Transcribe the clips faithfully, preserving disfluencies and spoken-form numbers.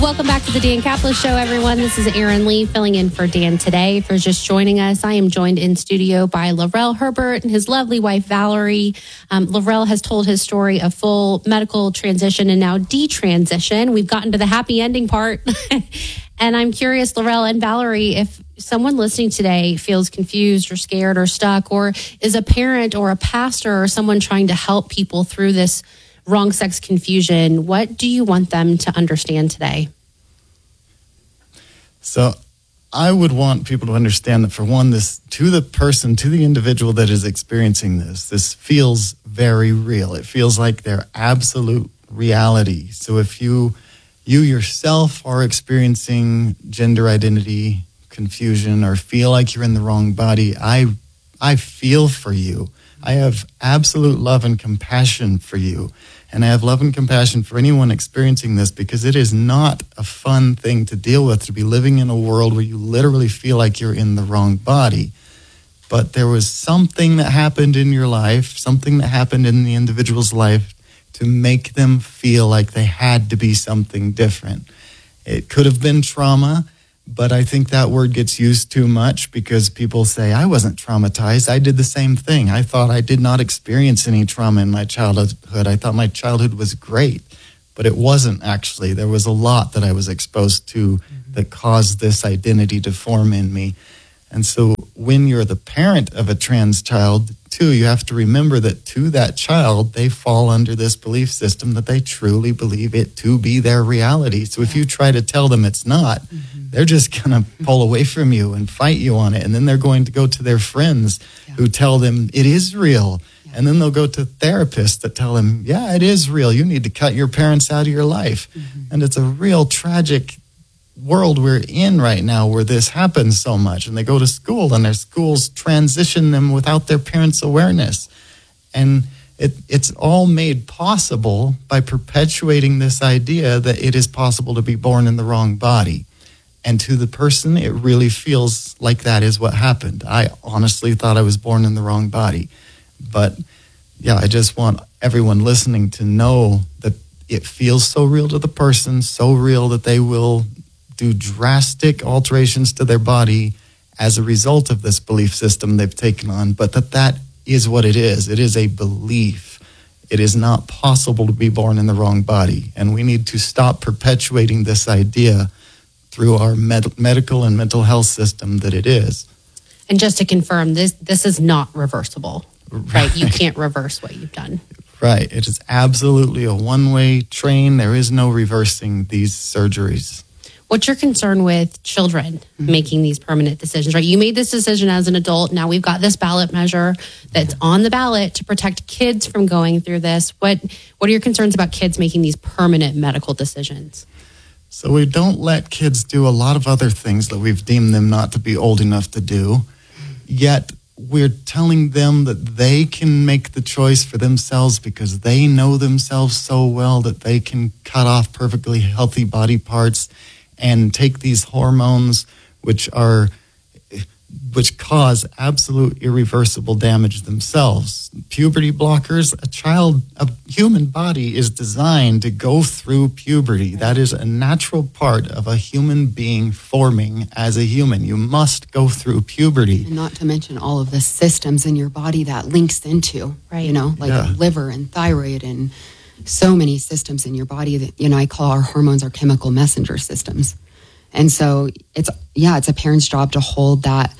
Welcome back to the Dan Caplis Show, everyone. This is Erin Lee filling in for Dan today. For just joining us, I am joined in studio by Laurel Herbert and his lovely wife, Valerie. Um, Laurel has told his story of full medical transition and now detransition. We've gotten to the happy ending part. And I'm curious, Laurel and Valerie, if someone listening today feels confused or scared or stuck, or is a parent or a pastor or someone trying to help people through this wrong sex confusion, what do you want them to understand today? So I would want people to understand that, for one, this, to the person, to the individual that is experiencing this, this feels very real. It feels like their absolute reality. So if you you yourself are experiencing gender identity confusion or feel like you're in the wrong body, I I feel for you. I have absolute love and compassion for you. And I have love and compassion for anyone experiencing this, because it is not a fun thing to deal with, to be living in a world where you literally feel like you're in the wrong body. But there was something that happened in your life, something that happened in the individual's life to make them feel like they had to be something different. It could have been trauma, but I think that word gets used too much because people say, I wasn't traumatized. I did the same thing. I thought I did not experience any trauma in my childhood. I thought my childhood was great, but it wasn't actually. There was a lot that I was exposed to mm-hmm. that caused this identity to form in me. And so when you're the parent of a trans child, too, you have to remember that to that child, they fall under this belief system that they truly believe it to be their reality. So if you try to tell them it's not, mm-hmm. they're just going to pull away from you and fight you on it. And then they're going to go to their friends yeah. who tell them it is real. Yeah. And then they'll go to therapists that tell them, yeah, it is real. You need to cut your parents out of your life. Mm-hmm. And it's a real tragic world we're in right now where this happens so much. And they go to school and their schools transition them without their parents' awareness. And it, it's all made possible by perpetuating this idea that it is possible to be born in the wrong body. And to the person, it really feels like that is what happened. I honestly thought I was born in the wrong body. But yeah, I just want everyone listening to know that it feels so real to the person, so real that they will do drastic alterations to their body as a result of this belief system they've taken on, but that that is what it is. It is a belief. It is not possible to be born in the wrong body, and we need to stop perpetuating this idea through our med- medical and mental health system that it is. And just to confirm, this this is not reversible, right? right? You can't reverse what you've done. Right. It is absolutely a one-way train. There is no reversing these surgeries. What's your concern with children mm-hmm. making these permanent decisions, right? You made this decision as an adult. Now we've got this ballot measure that's on the ballot to protect kids from going through this. What What are your concerns about kids making these permanent medical decisions? So we don't let kids do a lot of other things that we've deemed them not to be old enough to do, yet we're telling them that they can make the choice for themselves because they know themselves so well that they can cut off perfectly healthy body parts and take these hormones which are which cause absolute irreversible damage themselves. Puberty blockers, a child, a human body is designed to go through puberty. That is a natural part of a human being forming as a human. You must go through puberty. And not to mention all of the systems in your body that links into, right? You know, like yeah. liver and thyroid and so many systems in your body that, you know, I call our hormones our chemical messenger systems. And so it's, yeah, it's a parent's job to hold that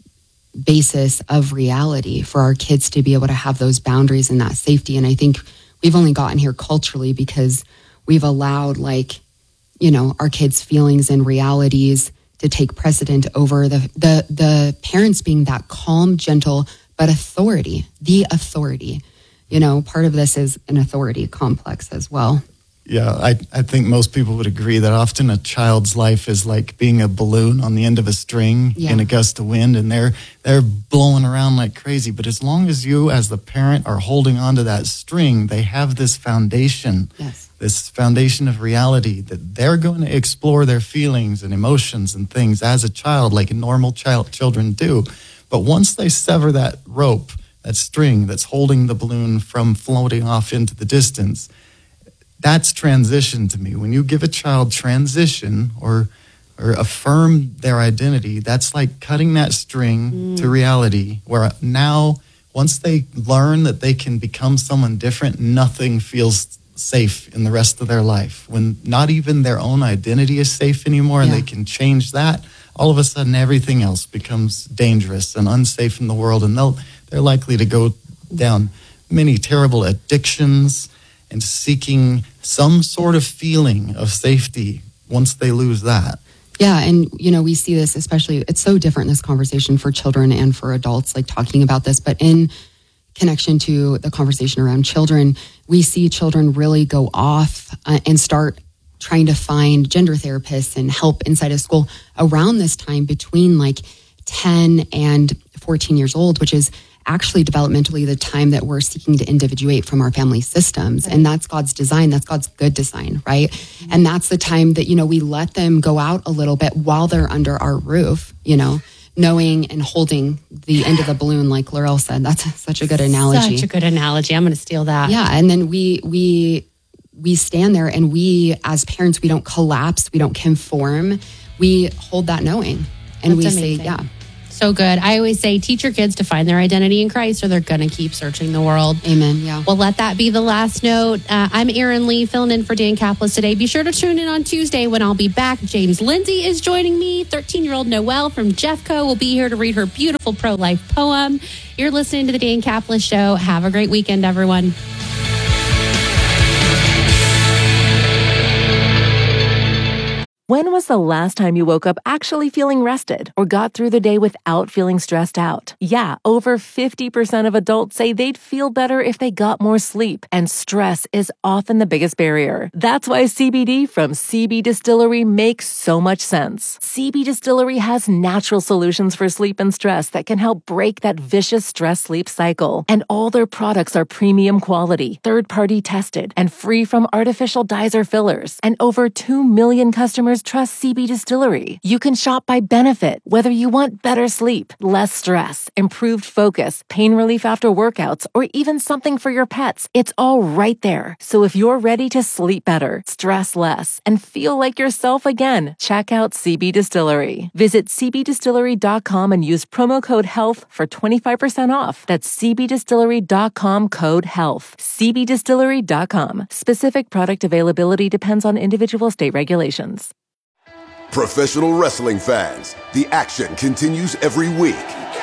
basis of reality for our kids to be able to have those boundaries and that safety. And I think we've only gotten here culturally because we've allowed, like, you know, our kids' feelings and realities to take precedent over the, the, the parents being that calm, gentle, but authority, the authority. You know, part of this is an authority complex as well. Yeah, I, I think most people would agree that often a child's life is like being a balloon on the end of a string yeah. in a gust of wind, and they're they're blowing around like crazy. But as long as you, as the parent, are holding onto that string, they have this foundation, yes. this foundation of reality that they're going to explore their feelings and emotions and things as a child, like normal child children do. But once they sever that rope, that string that's holding the balloon from floating off into the distance, That's transition to me. When you give a child transition or or affirm their identity, that's like cutting that string mm. to reality, where now once they learn that they can become someone different, nothing feels safe in the rest of their life. When not even their own identity is safe anymore and yeah. they can change that, all of a sudden everything else becomes dangerous and unsafe in the world, and they'll they're likely to go down many terrible addictions and seeking some sort of feeling of safety once they lose that. Yeah, and, you know, we see this especially, it's so different in this conversation for children and for adults, like talking about this, but in connection to the conversation around children, we see children really go off uh, and start trying to find gender therapists and help inside of school around this time between like ten and fourteen years old, which is actually developmentally the time that we're seeking to individuate from our family systems. Right. And that's God's design. That's God's good design, right? Mm-hmm. And that's the time that, you know, we let them go out a little bit while they're under our roof, you know, knowing and holding the end of the balloon, like Laurel said. That's such a good analogy. Such a good analogy. I'm going to steal that. Yeah. And then we, we, we stand there and we, as parents, we don't collapse. We don't conform. We hold that knowing. And that's we amazing. say, yeah. So good. I always say teach your kids to find their identity in Christ or they're going to keep searching the world. Amen. Yeah. Well, let that be the last note. Uh, I'm Erin Lee filling in for Dan Kaplan today. Be sure to tune in on Tuesday when I'll be back. James Lindsay is joining me. thirteen-year-old Noelle from Jeffco will be here to read her beautiful pro-life poem. You're listening to the Dan Kaplan Show. Have a great weekend, everyone. When was the last time you woke up actually feeling rested or got through the day without feeling stressed out? Yeah, over fifty percent of adults say they'd feel better if they got more sleep, and stress is often the biggest barrier. That's why C B D from C B Distillery makes so much sense. C B Distillery has natural solutions for sleep and stress that can help break that vicious stress-sleep cycle. And all their products are premium quality, third-party tested, and free from artificial dyes or fillers. And over two million customers trust C B Distillery. You can shop by benefit, whether you want better sleep, less stress, improved focus, pain relief after workouts, or even something for your pets. It's all right there. So if you're ready to sleep better, stress less, and feel like yourself again, check out C B Distillery. Visit c b distillery dot com and use promo code HEALTH for twenty-five percent off. That's c b distillery dot com code HEALTH. c b distillery dot com. Specific product availability depends on individual state regulations. Professional wrestling fans, the action continues every week.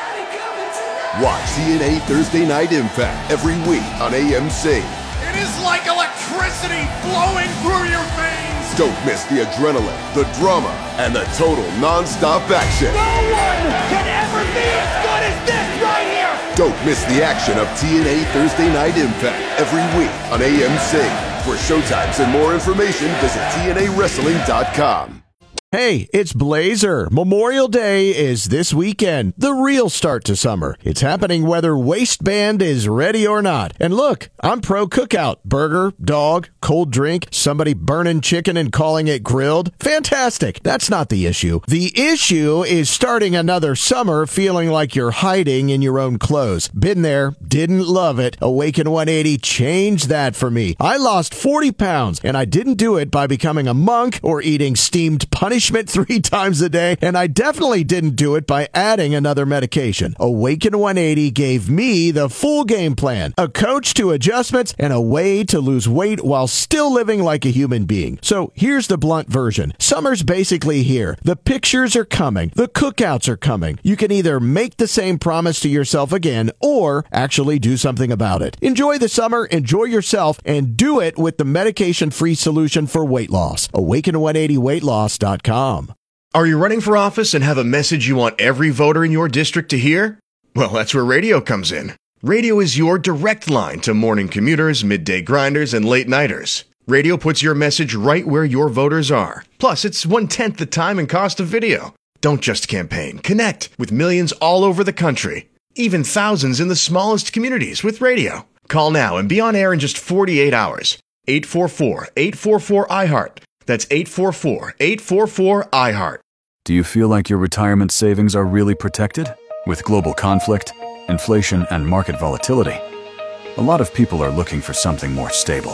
Watch T N A Thursday Night Impact every week on A M C. It is like electricity flowing through your veins. Don't miss the adrenaline, the drama, and the total non-stop action. No one can ever be as good as this right here. Don't miss the action of T N A Thursday Night Impact every week on A M C. For showtimes and more information, visit T N A wrestling dot com. Hey, it's Blazer. Memorial Day is this weekend, the real start to summer. It's happening whether waistband is ready or not. And look, I'm pro cookout. Burger, dog, cold drink, somebody burning chicken and calling it grilled. Fantastic. That's not the issue. The issue is starting another summer feeling like you're hiding in your own clothes. Been there, didn't love it. Awaken one eighty changed that for me. I lost forty pounds, and I didn't do it by becoming a monk or eating steamed punishment three times a day, and I definitely didn't do it by adding another medication. Awaken one eighty gave me the full game plan, a coach to adjustments, and a way to lose weight while still living like a human being. So here's the blunt version. Summer's basically here. The pictures are coming. The cookouts are coming. You can either make the same promise to yourself again or actually do something about it. Enjoy the summer, enjoy yourself, and do it with the medication-free solution for weight loss. awaken one eighty weight loss dot com. Are you running for office and have a message you want every voter in your district to hear? Well, that's where radio comes in. Radio is your direct line to morning commuters, midday grinders, and late nighters. Radio puts your message right where your voters are. Plus, it's one-tenth the time and cost of video. Don't just campaign. Connect with millions all over the country. Even thousands in the smallest communities with radio. Call now and be on air in just forty-eight hours. eight four four, eight four four, I heart. That's eight four four, eight four four, I heart. Do you feel like your retirement savings are really protected? With global conflict, inflation, and market volatility, a lot of people are looking for something more stable.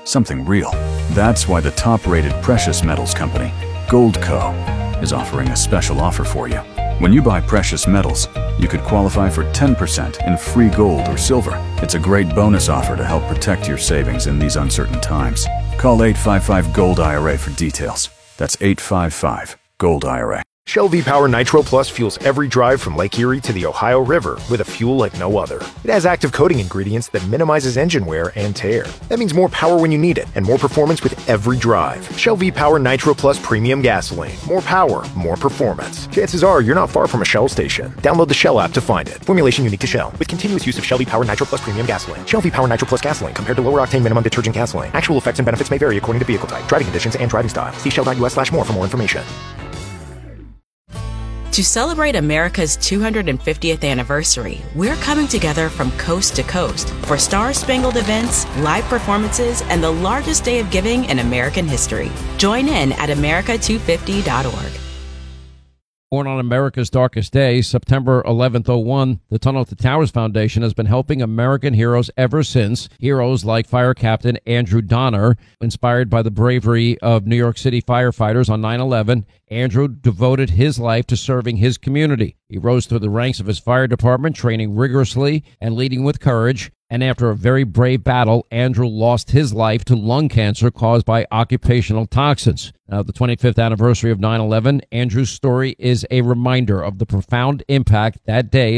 something real. That's why the top-rated precious metals company, Goldco, is offering a special offer for you. When you buy precious metals, you could qualify for ten percent in free gold or silver. It's a great bonus offer to help protect your savings in these uncertain times. Call eight five five GOLD I R A for details. That's eight five five GOLD I R A. Shell V-Power Nitro Plus fuels every drive from Lake Erie to the Ohio River with a fuel like no other. It has active coating ingredients that minimizes engine wear and tear. That means more power when you need it and more performance with every drive. Shell V-Power Nitro Plus Premium Gasoline. More power, more performance. Chances are you're not far from a Shell station. Download the Shell app to find it. Formulation unique to Shell with continuous use of Shell V-Power Nitro Plus Premium Gasoline. Shell V-Power Nitro Plus Gasoline compared to lower octane minimum detergent gasoline. Actual effects and benefits may vary according to vehicle type, driving conditions, and driving style. See shell dot U S slash more for more information. To celebrate America's two hundred fiftieth anniversary, we're coming together from coast to coast for star-spangled events, live performances, and the largest day of giving in American history. Join in at America two fifty dot org. Born on America's darkest day, September eleventh oh one, the Tunnel to Towers Foundation has been helping American heroes ever since. Heroes like Fire Captain Andrew Donner, inspired by the bravery of New York City firefighters on nine eleven. Andrew devoted his life to serving his community. He rose through the ranks of his fire department, training rigorously and leading with courage. And after a very brave battle, Andrew lost his life to lung cancer caused by occupational toxins. Now, the twenty-fifth anniversary of nine eleven, Andrew's story is a reminder of the profound impact that day